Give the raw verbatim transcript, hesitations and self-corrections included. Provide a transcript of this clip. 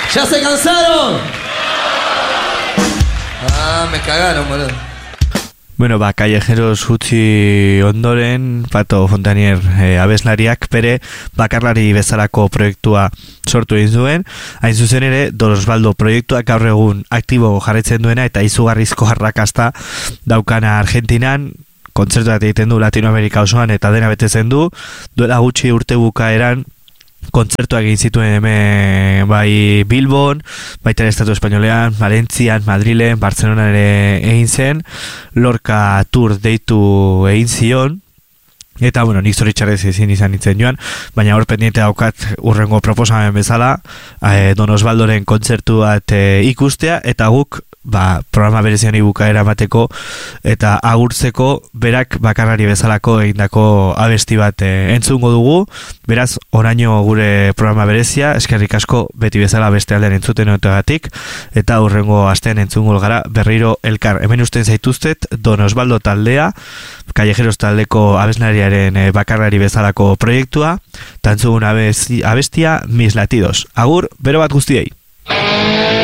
¿Ya se cansaron? Ah, me cagaron, boludo. Bueno, ba, Callejeros utzi ondoren, Pato Fontanier e, abeslariak bere bakarlari bezalako proiektua sortu egin zuen. Hain zuzen ere, Don Osvaldo proiektuak gaur egun aktibo jarraitzen duena eta izugarrizko arrakasta daukana Argentinan, kontzertu bat egiten du Latinoamerika osoan eta dena betetzen du. Duela gutxi urte bukaeran kontzertuak egin zituen hemen bai Bilbon, baita ere Estatu Espainolean, Valentzian, Madrilen, Bartzelonan ere egin zen, Lorca Tour deitu egin zion, eta, bueno, nik zoritxarrez ezin izan nintzen joan, baina hor pendiente daukat urrengo proposamen bezala, eh, Don Osvaldoren kontzertu bat eh, ikustea, eta guk ba, programa berezian ibukaera emateko eta agurtzeko berak bakarrari bezalako egindako abesti bat e, entzungo dugu. Beraz, oraino gure programa berezia, eskerrik asko beti bezala beste aldean entzuten otegatik, eta hurrengo astean entzungo gara berriro elkar. Hemen usten zaituztet Don Osvaldo taldea, Callejeros taldeko abeslariaren e, bakarrari bezalako proiektua, eta entzugun abestia Mis Latidos. Agur, bero bat guztiei!